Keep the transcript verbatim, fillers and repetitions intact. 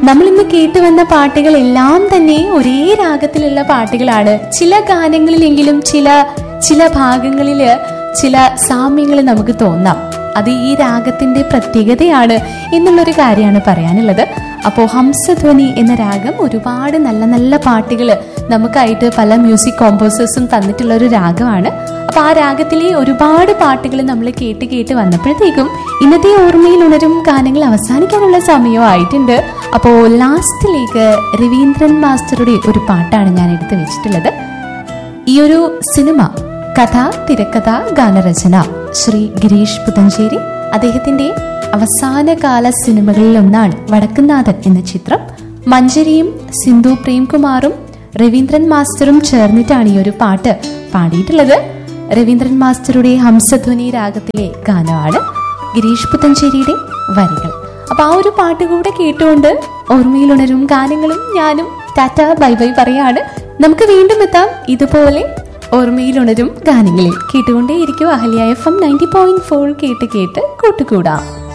നമ്മളിന്ന് കേട്ടുവന്ന പാട്ടുകളെല്ലാം തന്നെ ഒരേ രാഗത്തിലുള്ള പാട്ടുകളാണ്. ചില ഗാനങ്ങളിലെങ്കിലും ചില ചില ഭാഗങ്ങളില് ചില സാമ്യങ്ങൾ നമുക്ക് തോന്നാം. അത് ഈ രാഗത്തിന്റെ പ്രത്യേകതയാണ് എന്നുള്ളൊരു കാര്യമാണ് പറയാനുള്ളത്. അപ്പോൾ ഹംസധ്വനി എന്ന രാഗം ഒരുപാട് നല്ല നല്ല പാട്ടുകൾ നമുക്കായിട്ട് പല മ്യൂസിക് കോമ്പോസേഴ്സും തന്നിട്ടുള്ള ഒരു രാഗമാണ്. അപ്പൊ ആ രാഗത്തിലെ ഒരുപാട് പാട്ടുകൾ നമ്മൾ കേട്ട് കേട്ട് വന്നപ്പോഴത്തേക്കും ഇന്നത്തെ ഓർമ്മയിൽ ഉണരും ഗാനങ്ങൾ അവസാനിക്കാനുള്ള സമയമായിട്ടുണ്ട്. അപ്പോൾ ലാസ്റ്റിലേക്ക് രവീന്ദ്രൻ മാസ്റ്ററുടെ ഒരു പാട്ടാണ് ഞാൻ എടുത്തു വെച്ചിട്ടുള്ളത്. ഈ ഒരു സിനിമ കഥ, തിരക്കഥ, ഗാനരചന ശ്രീ ഗിരീഷ് പുത്തഞ്ചേരി. അദ്ദേഹത്തിന്റെ അവസാനകാല സിനിമകളിൽ ഒന്നാണ് വടക്കുന്നാഥൻ എന്ന ചിത്രം. മഞ്ജരിയും സിന്ധു പ്രേംകുമാറും രവീന്ദ്രൻ മാസ്റ്ററും ചേർന്നിട്ടാണ് ഈ ഒരു പാട്ട് പാടിയിട്ടുള്ളത്. രവീന്ദ്രൻ മാസ്റ്ററുടെ ഹംസധ്വനി രാഗത്തിലെ ഗാനമാണ്, ഗിരീഷ് പുത്തഞ്ചേരിയുടെ വരികൾ. അപ്പൊ ആ ഒരു പാട്ട് കൂടെ കേട്ടുകൊണ്ട് ഓർമ്മയിലുണരും ഗാനങ്ങളും ഞാനും ടാറ്റ ബൈ ബൈ പറയാണ്. നമുക്ക് വീണ്ടും എത്താം ഇതുപോലെ ഓർമ്മയിലുണരും ഗാനങ്ങളിൽ. കേട്ടുകൊണ്ടേയിരിക്കും Ahalya F M ninety point four. കേട്ട് കേട്ട് കൂട്ടുകൂടാം.